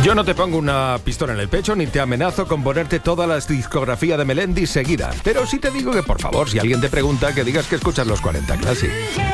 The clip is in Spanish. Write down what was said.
Yo no te pongo una pistola en el pecho ni te amenazo con ponerte toda la discografía de Melendi seguida. Pero sí te digo que, por favor, si alguien te pregunta, que digas que escuchas los 40 Classic.